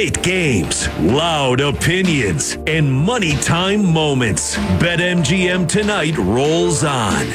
Great games, loud opinions, and money time moments. BetMGM tonight rolls on.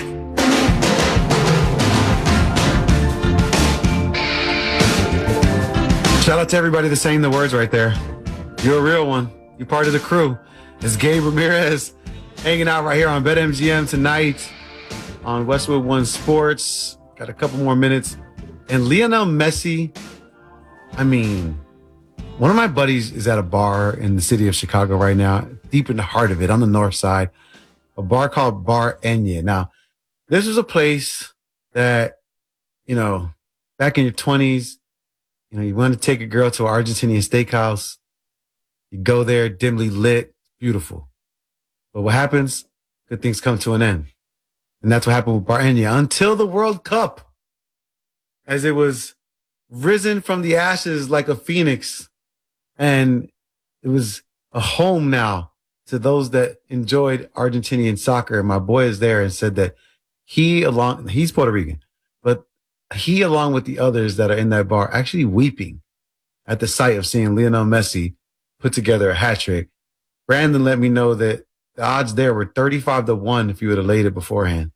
Shout out to everybody that's saying the words right there. You're a real one. You're part of the crew. It's Gabe Ramirez hanging out right here on BetMGM tonight on Westwood One Sports. Got a couple more minutes. And Lionel Messi, I mean, one of my buddies is at a bar in the city of Chicago right now, deep in the heart of it, on the north side, a bar called Bar Enya. Now, this is a place that, back in your 20s, you want to take a girl to an Argentinian steakhouse. You go there, dimly lit, beautiful. But what happens? Good things come to an end. And that's what happened with Bar Enya until the World Cup, as it was risen from the ashes like a phoenix. And it was a home now to those that enjoyed Argentinian soccer. And my boy is there and said that he's Puerto Rican, but he, along with the others that are in that bar, actually weeping at the sight of seeing Lionel Messi put together a hat trick. Brandon let me know that the odds there were 35-1 if you would have laid it beforehand.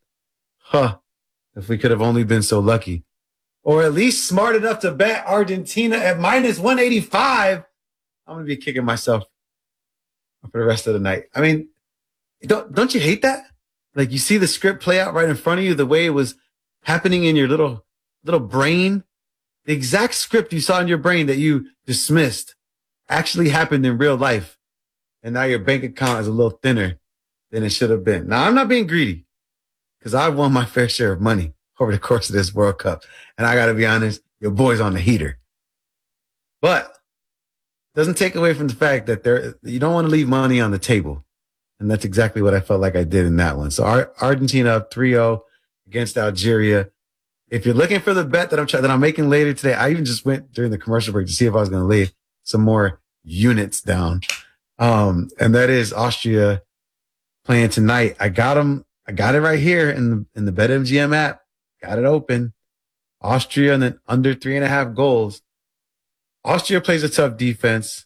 If we could have only been so lucky. Or at least smart enough to bet Argentina at minus 185. I'm going to be kicking myself for the rest of the night. I mean, don't you hate that? Like, you see the script play out right in front of you, the way it was happening in your little brain. The exact script you saw in your brain that you dismissed actually happened in real life. And now your bank account is a little thinner than it should have been. Now, I'm not being greedy because I've won my fair share of money over the course of this World Cup. And I got to be honest, your boy's on the heater. But doesn't take away from the fact that you don't want to leave money on the table. And that's exactly what I felt like I did in that one. So Argentina up 3-0 against Algeria. If you're looking for the bet that I'm making later today, I even just went during the commercial break to see if I was going to lay some more units down. And that is Austria playing tonight. I got it right here in the BetMGM app. Got it open. Austria and then under 3.5 goals. Austria plays a tough defense.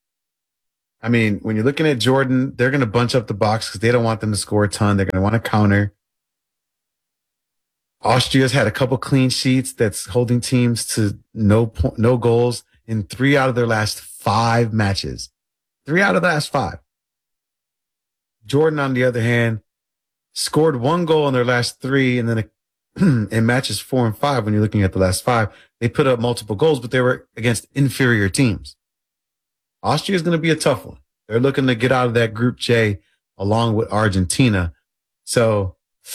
I mean, when you're looking at Jordan, they're going to bunch up the box because they don't want them to score a ton. They're going to want to counter. Austria's had a couple clean sheets that's holding teams to no goals in 3 out of their last 5 matches. 3 out of the last 5. Jordan, on the other hand, scored 1 goal in their last 3, and then in matches 4 and 5, when you're looking at the last 5, they put up multiple goals, but they were against inferior teams. Austria is going to be a tough one. They're looking to get out of that Group J along with Argentina. So,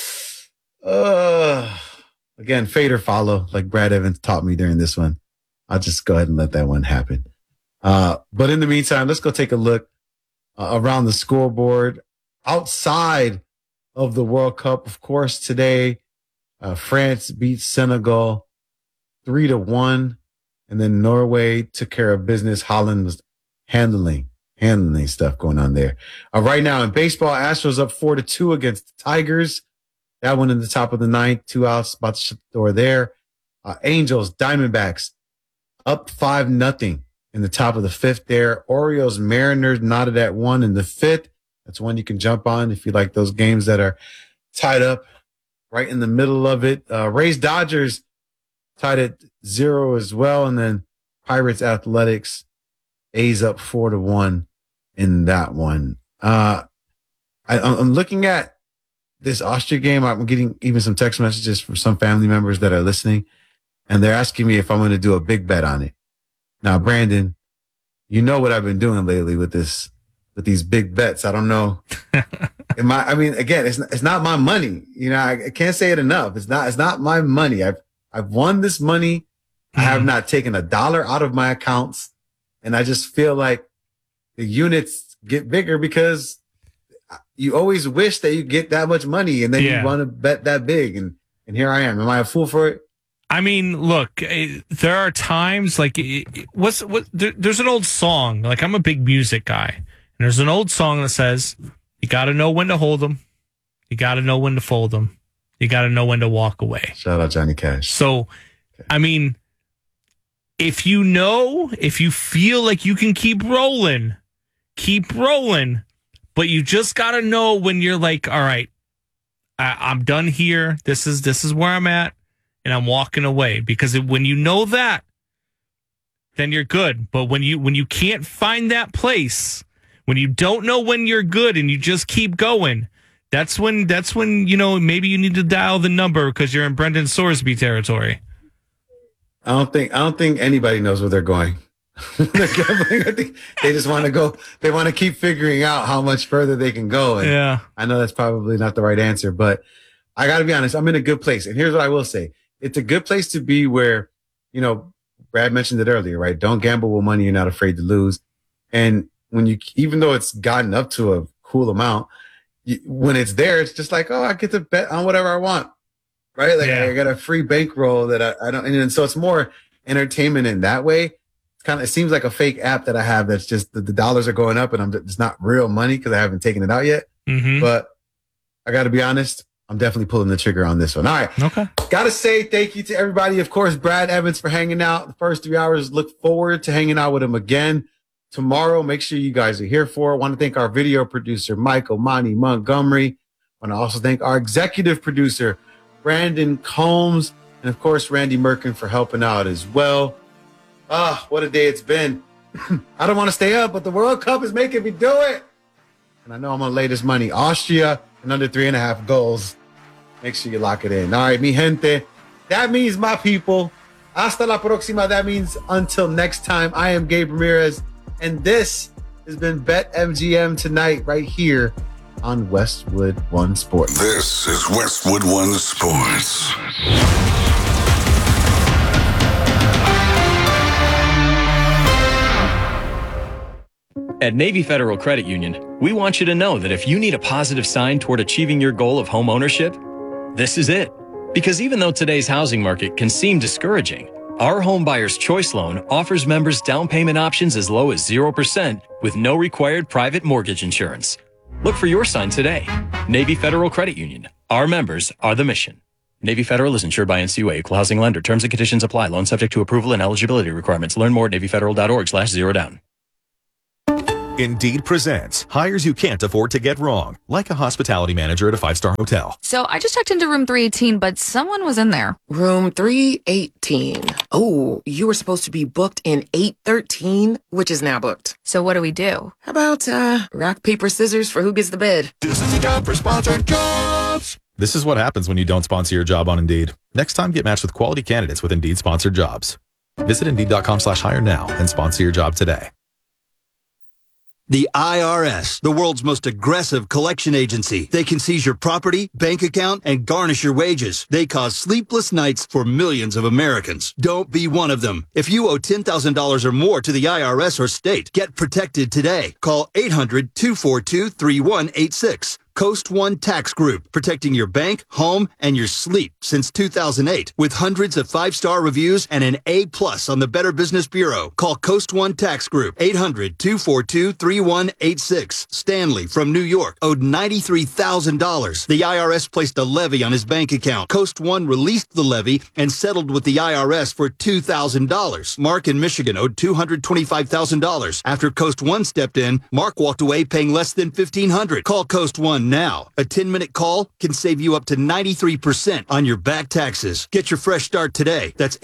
again, fade or follow, like Brad Evans taught me during this one. I'll just go ahead and let that one happen. But in the meantime, let's go take a look around the scoreboard. Outside of the World Cup, of course, today, France beat Senegal 3-1, and then Norway took care of business. Holland was handling stuff going on there. Right now in baseball, Astros up 4-2 against the Tigers. That one in the top of the 9th, 2 outs, about to shut the door there. Angels, Diamondbacks up 5-0 in the top of the 5th there. Orioles, Mariners knotted at 1 in the 5th. That's one you can jump on if you like those games that are tied up right in the middle of it. Rays, Dodgers tied at 0 as well. And then Pirates, Athletics, A's up 4-1 in that one. I'm looking at this Austria game. I'm getting even some text messages from some family members that are listening, and they're asking me if I'm going to do a big bet on it. Now, Brandon, you know what I've been doing lately with these big bets. I don't know. Again, it's not my money. I can't say it enough. It's not my money. I've won this money. I have not taken $1 out of my accounts. And I just feel like the units get bigger because you always wish that you get that much money and then you want to bet that big. And here I am. Am I a fool for it? I mean, look, there are times like there's an old song. Like, I'm a big music guy, and there's an old song that says, you got to know when to hold them. You got to know when to fold them. You got to know when to walk away. Shout out Johnny Cash. So, I mean, if you feel like you can keep rolling, but you just got to know when you're like, all right, I'm done here. This is where I'm at, and I'm walking away. Because when you know that, then you're good. But when you can't find that place, when you don't know when you're good and you just keep going, that's when maybe you need to dial the number because you're in Brendan Sorsby territory. I don't think anybody knows where they're going. They're gambling. I think they just want to go. They want to keep figuring out how much further they can go. And yeah, I know that's probably not the right answer, but I got to be honest. I'm in a good place, and here's what I will say: it's a good place to be where, Brad mentioned it earlier, right? Don't gamble with money you're not afraid to lose. And even though it's gotten up to a cool amount, when it's there, it's just like, oh, I get to bet on whatever I want, right? Like I got a free bankroll that I don't, and so it's more entertainment in that way. It seems like a fake app that I have that's just the dollars are going up and it's not real money because I haven't taken it out yet. Mm-hmm. But I got to be honest, I'm definitely pulling the trigger on this one. All right. Okay. Got to say thank you to everybody. Of course, Brad Evans for hanging out the first 3 hours. Look forward to hanging out with him again tomorrow. Make sure you guys are here for it. Want to thank our video producer, Michael Monty Montgomery. Want to also thank our executive producer, Brandon Combs. And of course, Randy Merkin for helping out as well. What a day it's been. I don't want to stay up, but the World Cup is making me do it. And I know I'm going to lay this money. Austria and under 3.5 goals. Make sure you lock it in. All right, mi gente. That means my people. Hasta la próxima. That means until next time. I am Gabe Ramirez. And this has been BetMGM Tonight right here on Westwood One Sports. This is Westwood One Sports. At Navy Federal Credit Union, we want you to know that if you need a positive sign toward achieving your goal of home ownership, this is it. Because even though today's housing market can seem discouraging, our Home Buyer's Choice Loan offers members down payment options as low as 0% with no required private mortgage insurance. Look for your sign today. Navy Federal Credit Union. Our members are the mission. Navy Federal is insured by NCUA, equal housing lender. Terms and conditions apply. Loan subject to approval and eligibility requirements. Learn more at NavyFederal.org/zerodown. Indeed presents hires you can't afford to get wrong, like a hospitality manager at a 5-star hotel. So I just checked into room 318, but someone was in there. Room 318. Oh, you were supposed to be booked in 813, which is now booked. So what do we do? How about rock, paper, scissors for who gets the bid? This is the job for sponsored jobs. This is what happens when you don't sponsor your job on Indeed. Next time, get matched with quality candidates with Indeed sponsored jobs. Visit Indeed.com/hire now and sponsor your job today. The IRS, the world's most aggressive collection agency. They can seize your property, bank account, and garnish your wages. They cause sleepless nights for millions of Americans. Don't be one of them. If you owe $10,000 or more to the IRS or state, get protected today. Call 800-242-3186. Coast One Tax Group, protecting your bank, home, and your sleep since 2008. With hundreds of 5-star reviews and an A+ on the Better Business Bureau. Call Coast One Tax Group, 800-242-3186. Stanley from New York owed $93,000. The IRS placed a levy on his bank account. Coast One released the levy and settled with the IRS for $2,000. Mark in Michigan owed $225,000. After Coast One stepped in, Mark walked away paying less than $1,500. Call Coast One now. A 10-minute call can save you up to 93% on your back taxes. Get your fresh start today. That's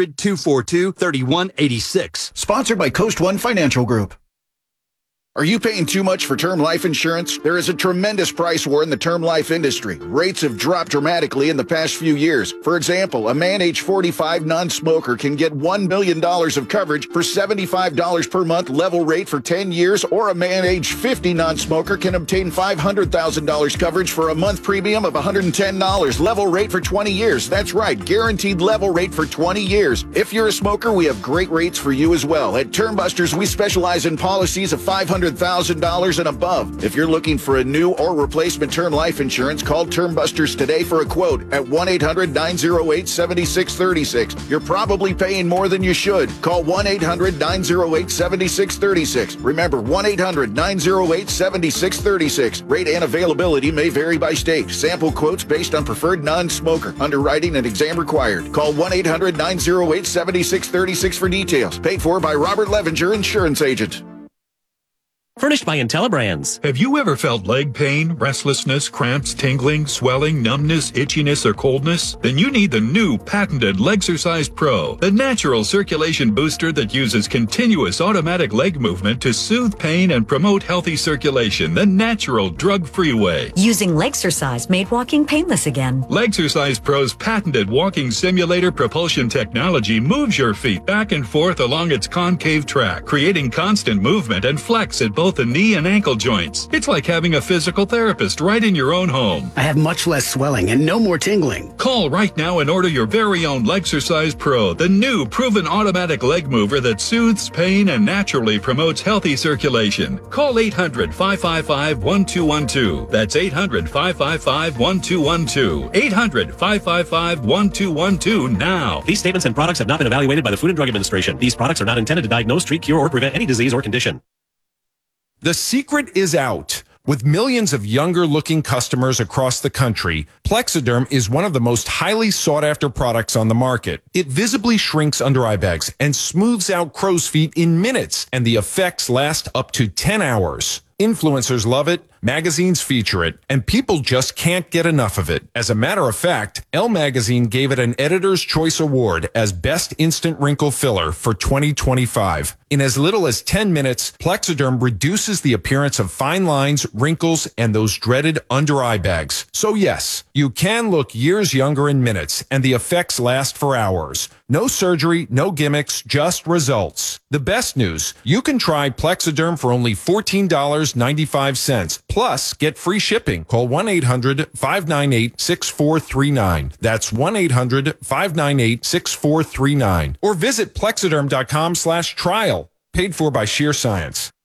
800-242-3186. Sponsored by Coast One Financial Group. Are you paying too much for term life insurance? There is a tremendous price war in the term life industry. Rates have dropped dramatically in the past few years. For example, a man age 45 non-smoker can get $1 million of coverage for $75 per month level rate for 10 years, or a man age 50 non-smoker can obtain $500,000 coverage for a month premium of $110 level rate for 20 years. That's right, guaranteed level rate for 20 years. If you're a smoker, we have great rates for you as well. At Term Busters, we specialize in policies of $500 $100,000 and above. If you're looking for a new or replacement term life insurance, call Term Busters today for a quote at 1-800-908-7636. You're probably paying more than you should. Call 1-800-908-7636. Remember, 1-800-908-7636. Rate and availability may vary by state. Sample quotes based on preferred non-smoker. Underwriting and exam required. Call 1-800-908-7636 for details. Paid for by Robert Levenger, Insurance Agent. Furnished by IntelliBrands. Have you ever felt leg pain, restlessness, cramps, tingling, swelling, numbness, itchiness, or coldness? Then you need the new patented Legsercise Pro, the natural circulation booster that uses continuous automatic leg movement to soothe pain and promote healthy circulation the natural, drug-free way. Using Legsercise made walking painless again. Legsercise Pro's patented walking simulator propulsion technology moves your feet back and forth along its concave track, creating constant movement and flex at both the knee and ankle joints. It's like having a physical therapist right in your own home. I have much less swelling and no more tingling. Call right now and order your very own Legsercise Pro, the new proven automatic leg mover that soothes pain and naturally promotes healthy circulation. Call 800-555-1212. That's 800-555-1212. 800-555-1212 now. These statements and products have not been evaluated by the Food and Drug Administration. These products are not intended to diagnose, treat, cure, or prevent any disease or condition. The secret is out. With millions of younger-looking customers across the country, Plexiderm is one of the most highly sought-after products on the market. It visibly shrinks under-eye bags and smooths out crow's feet in minutes, and the effects last up to 10 hours. Influencers love it, magazines feature it, and people just can't get enough of it. As a matter of fact, Elle Magazine gave it an Editor's Choice Award as Best Instant Wrinkle Filler for 2025. In as little as 10 minutes, Plexiderm reduces the appearance of fine lines, wrinkles, and those dreaded under-eye bags. So yes, you can look years younger in minutes, and the effects last for hours. No surgery, no gimmicks, just results. The best news, you can try Plexiderm for only $14.95. Plus, get free shipping. Call 1-800-598-6439. That's 1-800-598-6439. Or visit Plexiderm.com/trial. Paid for by Sheer Science.